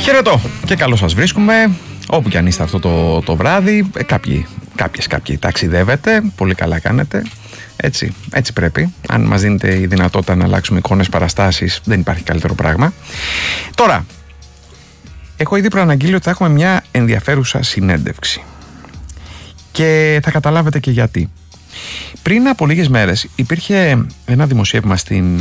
Χαιρετώ και καλώς σας βρίσκουμε όπου κι αν είστε αυτό το βράδυ. Κάποιοι ταξιδεύετε, πολύ καλά κάνετε. Έτσι πρέπει. Αν μας δίνετε η δυνατότητα να αλλάξουμε εικόνες, παραστάσεις, δεν υπάρχει καλύτερο πράγμα. Τώρα, έχω ήδη προαναγγείλει ότι θα έχουμε μια ενδιαφέρουσα συνέντευξη και θα καταλάβετε και γιατί. Πριν από λίγες μέρες υπήρχε ένα δημοσίευμα στην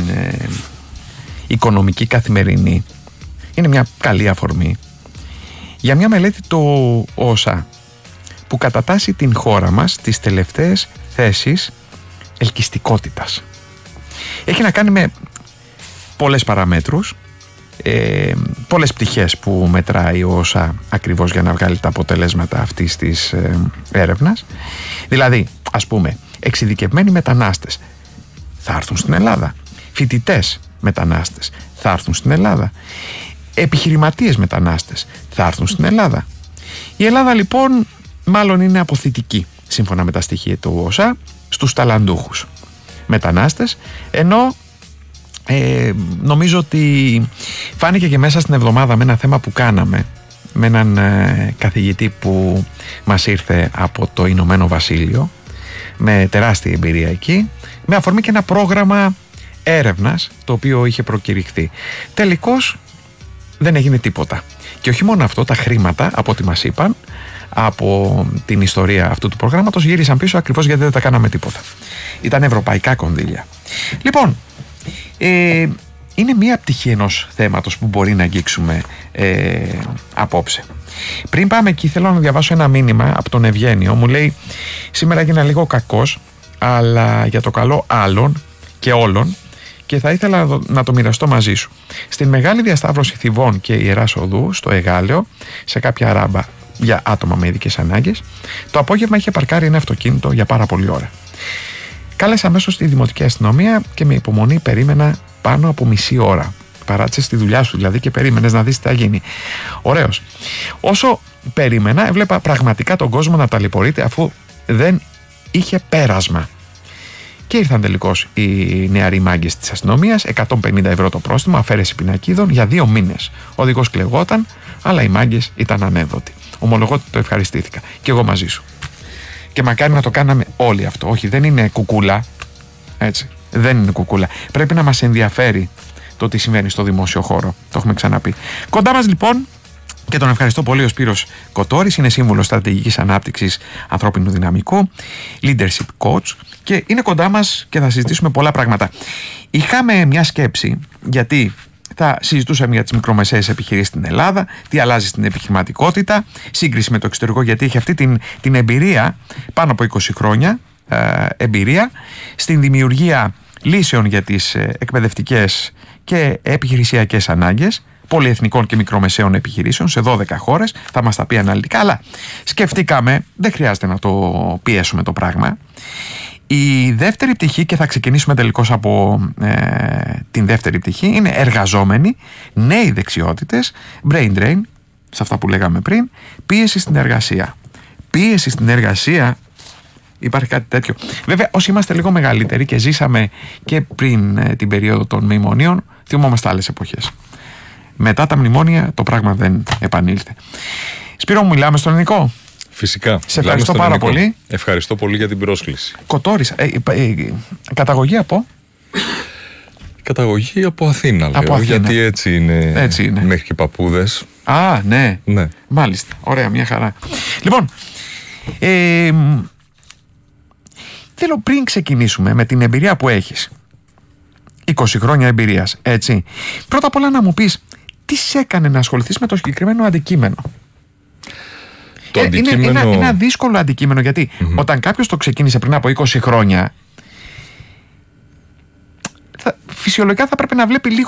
Οικονομική Καθημερινή. Είναι μια καλή αφορμή για μια μελέτη του ΟΣΑ που κατατάσσει την χώρα μας στις τελευταίες θέσεις ελκυστικότητας. Έχει να κάνει με πολλές παραμέτρους, πολλές πτυχές που μετράει ο ΟΣΑ ακριβώς για να βγάλει τα αποτελέσματα αυτής της έρευνας. Δηλαδή, ας πούμε, εξειδικευμένοι μετανάστες θα έρθουν στην Ελλάδα, φοιτητές μετανάστες θα έρθουν στην Ελλάδα, επιχειρηματίες μετανάστες θα έρθουν στην Ελλάδα. Η Ελλάδα λοιπόν μάλλον είναι αποθητική σύμφωνα με τα στοιχεία του ΟΣΑ στους ταλαντούχους μετανάστες, ενώ νομίζω ότι φάνηκε και μέσα στην εβδομάδα με ένα θέμα που κάναμε με έναν καθηγητή που μας ήρθε από το Ηνωμένο Βασίλειο με τεράστια εμπειρία εκεί, με αφορμή και ένα πρόγραμμα έρευνας το οποίο είχε προκηρυχθεί. Τελικώς δεν έγινε τίποτα. Και όχι μόνο αυτό, τα χρήματα από ό,τι μας είπαν από την ιστορία αυτού του προγράμματος γύρισαν πίσω ακριβώς γιατί δεν τα κάναμε τίποτα. Ήταν ευρωπαϊκά κονδύλια. Λοιπόν, είναι μία πτυχή ενός θέματος που μπορεί να αγγίξουμε απόψε. Πριν πάμε εκεί, θέλω να διαβάσω ένα μήνυμα από τον Ευγένιο. Μου λέει: σήμερα έγινα λίγο κακός, αλλά για το καλό άλλων και όλων, και θα ήθελα να το μοιραστώ μαζί σου. Στην μεγάλη διασταύρωση Θηβών και Ιεράς Οδού, στο Εγάλεο, σε κάποια ράμπα για άτομα με ειδικές ανάγκες, το απόγευμα είχε παρκάρει ένα αυτοκίνητο για πάρα πολλή ώρα. Κάλεσα αμέσως τη δημοτική αστυνομία και με υπομονή περίμενα πάνω από μισή ώρα. Παράτησες τη δουλειά σου δηλαδή και περίμενες να δεις τι θα γίνει. Ωραίος. Όσο περίμενα, έβλεπα πραγματικά τον κόσμο να ταλαιπωρείται αφού δεν είχε πέρασμα. Και ήρθαν τελικώς οι νεαροί μάγκες της αστυνομίας, 150 ευρώ το πρόστιμο, αφαίρεση πινακίδων για 2 μήνες. Ο οδηγός κλεγόταν, αλλά οι μάγκες ήταν ανέδοτοι. Ομολογώ ότι το ευχαριστήθηκα. Και εγώ μαζί σου. Και μακάρι να το κάναμε όλοι αυτό. Όχι, δεν είναι κουκούλα. Έτσι. Δεν είναι κουκούλα. Πρέπει να μας ενδιαφέρει το τι συμβαίνει στο δημόσιο χώρο. Το έχουμε ξαναπεί. Κοντά μας λοιπόν, και τον ευχαριστώ πολύ, ο Σπύρος Κοτόρης, είναι σύμβουλος στρατηγικής ανάπτυξης ανθρώπινου δυναμικού, leadership coach, και είναι κοντά μας και θα συζητήσουμε πολλά πράγματα. Είχαμε μια σκέψη, γιατί θα συζητούσαμε για τις μικρομεσαίες επιχειρήσεις στην Ελλάδα, τι αλλάζει στην επιχειρηματικότητα, σύγκριση με το εξωτερικό, γιατί έχει αυτή την εμπειρία, πάνω από 20 χρόνια εμπειρία, στην δημιουργία λύσεων για τις εκπαιδευτικές και επιχειρησιακές ανάγκες πολυεθνικών και μικρομεσαίων επιχειρήσεων σε 12 χώρες. Θα μας τα πει αναλυτικά, αλλά σκεφτήκαμε, δεν χρειάζεται να το πιέσουμε το πράγμα. Η δεύτερη πτυχή, και θα ξεκινήσουμε τελικώς από την δεύτερη πτυχή, είναι εργαζόμενοι, νέοι δεξιότητες, brain drain, σε αυτά που λέγαμε πριν, πίεση στην εργασία. Πίεση στην εργασία, υπάρχει κάτι τέτοιο. Βέβαια, όσοι είμαστε λίγο μεγαλύτεροι και ζήσαμε και πριν την περίοδο των μνημονίων, θυμόμαστε άλλες εποχές. Μετά τα μνημόνια το πράγμα δεν επανήλθε. Σπύρο μου, μιλάμε στον ελληνικό. Φυσικά. Σε ευχαριστώ πάρα πολύ. Ευχαριστώ πολύ για την πρόσκληση. Κοτόρης, καταγωγή από? Καταγωγή από Αθήνα, λέω. Από Αθήνα. Γιατί έτσι είναι. Μέχρι και παππούδες. Α, ναι. Ναι. Μάλιστα. Ωραία, μια χαρά. Λοιπόν, θέλω πριν ξεκινήσουμε με την εμπειρία που έχεις, 20 χρόνια εμπειρίας, έτσι, πρώτα απ' όλα να μου πεις τι σε έκανε να ασχοληθείς με το συγκεκριμένο αντικείμενο. Το αντικείμενο... Είναι ένα δύσκολο αντικείμενο, γιατί όταν κάποιος το ξεκίνησε πριν από 20 χρόνια, φυσιολογικά θα πρέπει να βλέπει λίγο